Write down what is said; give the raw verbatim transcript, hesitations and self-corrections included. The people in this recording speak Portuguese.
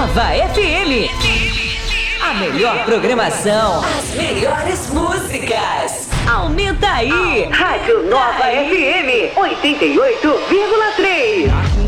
Nova F M. A melhor programação. As melhores músicas. Aumenta aí. Rádio Nova F M oitenta e oito vírgula três.